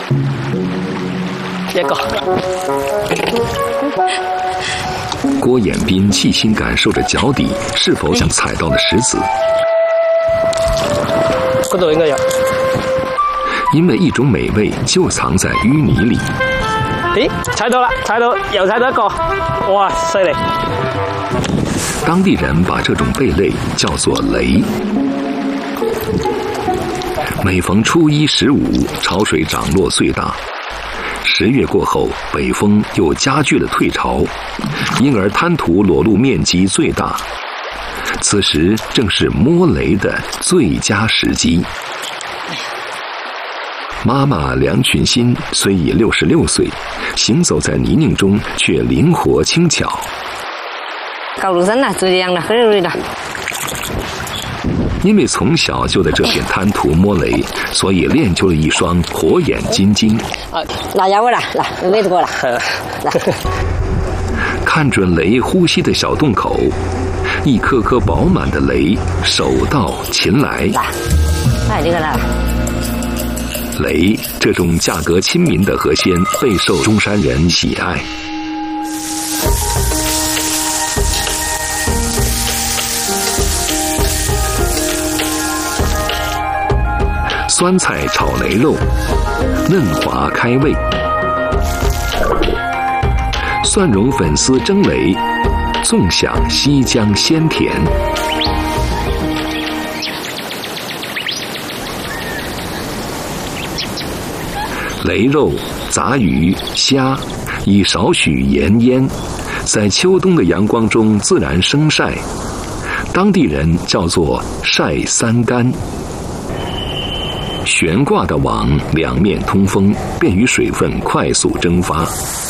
一個。 郭衍斌细心感受着脚底是否像踩到了石子。 嗰度應該有。 因为一种美味就藏在淤泥里。 咦，踩到啦，又踩到一個，哇，犀利！ 当地人把这种贝类叫做雷。每逢初一、15，潮水涨落最大。10月过后，北风又加剧了退潮，因而滩涂裸露面积最大。此时正是摸雷的最佳时机。妈妈梁群新虽已66岁，行走在泥泞中却灵活轻巧。 高路山了，就这样了，很容易了。 因为从小就在这片滩涂摸雷，所以练就了一双火眼金睛。 拿药我了，来，没得过了。来， 看准雷呼吸的小洞口，一颗颗饱满的雷手到擒来。 来，这个来了。 雷这种价格亲民的河鲜备受中山人喜爱。酸菜炒雷肉，嫩滑开胃；蒜蓉粉丝蒸雷，纵享西江鲜甜。雷肉、杂鱼、虾，以少许盐腌，在秋冬的阳光中自然生晒，当地人叫做晒三干。悬挂的网两面通风，便于水分快速蒸发。